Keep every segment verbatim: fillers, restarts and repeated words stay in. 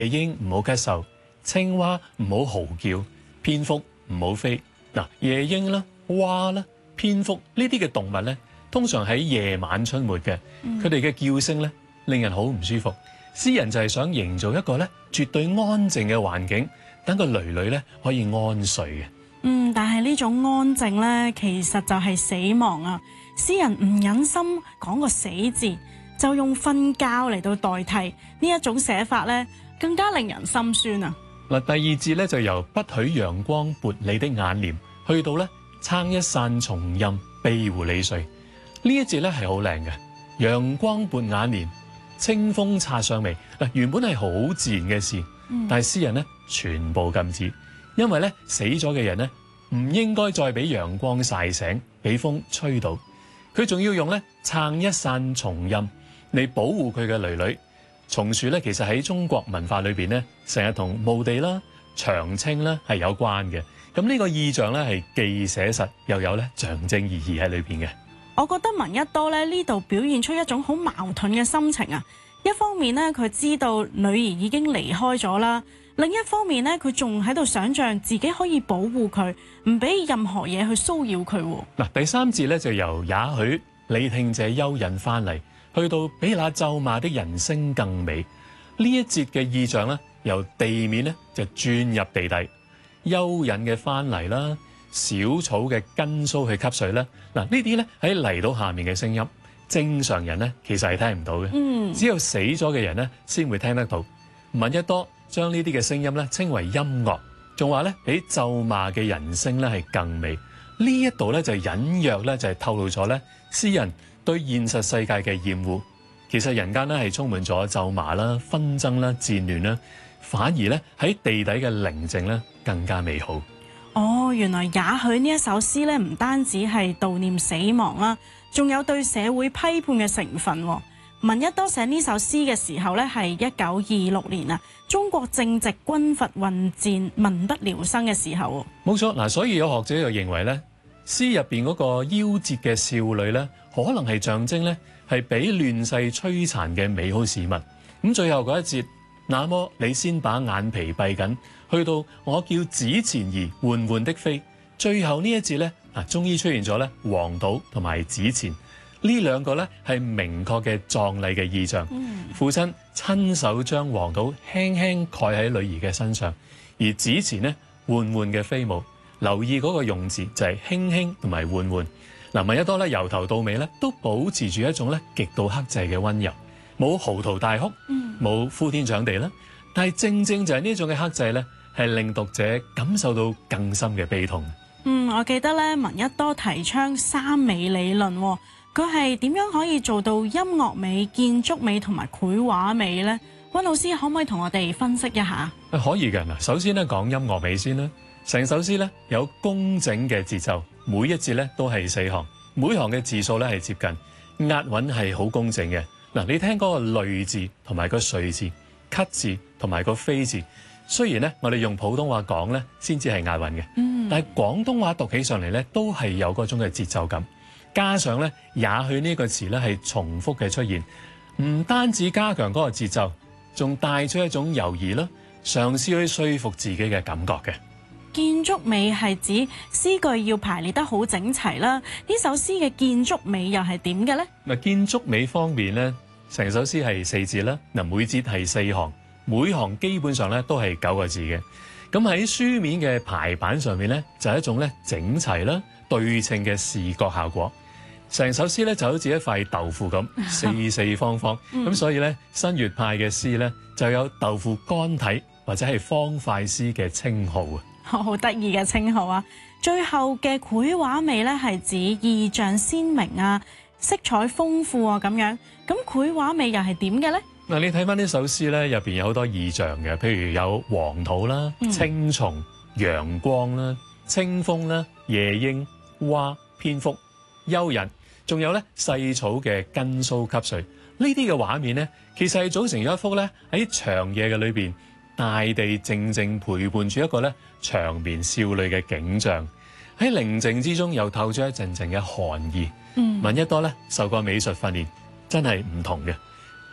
夜鷹唔好咳嗽，青蛙唔好嚎叫，蝙蝠唔好飛。嗱，夜鷹啦、蛙啦、蝙蝠呢啲嘅動物咧，通常喺夜晚出沒嘅，佢哋嘅叫聲咧令人好唔舒服。詩人就係想營造一個咧絕對安靜嘅環境，等個囡囡咧可以安睡嘅。 嗯，但係呢種安靜咧，其實就係死亡啊！詩人唔忍心講個死字，就用瞓覺嚟到代替，呢一種寫法咧，更加令人心酸啊！ 嗱，第二節咧就由不許陽光撥你的眼簾，去到咧撐一扇松蔭庇護你睡。呢一節咧係好靚嘅，陽光撥眼簾，清風擦上眉。嗱，原本係好自然嘅事，嗯、但係詩人咧全部禁止，因為咧死咗嘅人咧唔應該再俾陽光曬醒，俾風吹到。佢仲要用咧撐一扇松蔭嚟保護佢嘅囡囡。松樹咧，其實喺中國文化裏邊咧，成日同墓地啦、長青啦係有關嘅。咁呢個意象咧係既寫實又有咧象徵意義喺裏邊嘅。 我覺得聞一多咧呢度表現出一種好矛盾嘅心情啊！一方面咧，佢知道女兒已經離開咗啦；另一方面咧，佢仲喺度想像自己可以保護佢，唔俾任何嘢去騷擾佢。 嗱，第三節咧就由也許你聽這幽隱翻嚟，去到比那咒罵的人聲更美。呢一節嘅意象咧，由地面咧就轉入地底，幽隱嘅翻嚟啦，小草嘅根鬚去吸水啦。嗱，呢啲咧喺泥土下面嘅聲音，正常人咧其實係聽唔到嘅，嗯、只有死咗嘅人咧先會聽得到。聞一多將呢啲嘅聲音咧稱為音樂，仲話咧比咒罵嘅人聲咧係更美。呢一度咧就隱約咧就係透露咗咧詩人對現實世界嘅厭惡。其實人間咧係充滿咗咒罵啦、紛爭啦、戰亂啦，反而咧喺地底嘅寧靜咧更加美好。 哦，原來也許呢一首詩咧唔單止係悼念死亡啦，仲有對社會批判嘅成分。聞一多寫呢首詩嘅時候咧係一九二六年啊，中國正值軍閥混戰、民不聊生嘅時候。冇錯，嗱，所以有學者就認為咧，詩入邊嗰個夭折嘅少女咧，可能係象徵咧係俾亂世摧殘嘅美好事物。咁最後嗰一節，那麼你先把眼皮閉緊，去到我叫子前兒緩緩的飛。最後呢一節咧，嗱，終於出現咗咧黃土同埋子前呢兩個咧係明確嘅葬禮嘅意象。嗯、父親親手將黃土輕輕蓋喺女兒嘅身上，而子前呢緩緩嘅飛舞。留意嗰個用字就係輕輕同埋緩緩。嗱，聞一多咧由頭到尾咧都保持住一種咧極度克制嘅溫柔，冇嚎啕大哭，冇呼天搶地啦。但係正正就係呢種嘅克制咧，係令讀者感受到更深嘅悲痛。 嗯，我記得咧聞一多提倡三美理論，佢係點樣可以做到音樂美、建築美同埋繪畫美呢？溫老師可唔可以同我哋分析一下？ 可以嘅。嗱，首先咧講音樂美先啦。成首詩咧有工整嘅節奏，每一節咧都係四行，每行嘅字數咧係接近，押韻係好工整嘅。嗱，你聽嗰個累字同埋個歲字、咳字同埋個飛字，雖然咧我哋用普通話講咧先至係押韻嘅，嗯、但係廣東話讀起上嚟咧都係有嗰種嘅節奏感。加上咧也許呢個詞咧係重複嘅出現，唔單止加強嗰個節奏，仲帶出一種猶豫啦，嘗試去說服自己嘅感覺嘅。 建築美係指詩句要排列得好整齊啦，呢首詩嘅建築美又係點嘅呢？ 嗱，建築美方面咧，成首詩係四節啦，嗱，每節係四行，每行基本上咧都係九個字嘅。咁喺書面嘅排版上面咧，就係一種咧整齊啦、對稱嘅視覺效果。成首詩咧就好似一塊豆腐咁，四四方方。咁、嗯、所以咧，新月派嘅詩咧就有豆腐乾體或者係方塊詩嘅稱號啊。 好得意嘅稱號啊！最後嘅繪畫美咧係指意象鮮明啊、色彩豐富啊咁樣。咁繪畫美又係點嘅咧？ 嗱，你睇翻呢首詩咧，入邊有好多意象嘅，譬如有黃土啦、青松、陽光啦、清風啦、夜鷹、蛙、蝙蝠、幽人，仲有咧細草嘅根鬚吸水。呢啲嘅畫面咧，其實係組成咗一幅咧喺長夜嘅裏邊，大地靜靜陪伴住一個咧長眠少女嘅景象。喺寧靜之中又透出一陣陣嘅寒意。嗯，聞一多咧受過美術訓練，真係唔同嘅。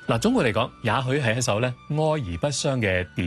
嗱，總括嚟講，也許係一首咧哀而不傷嘅典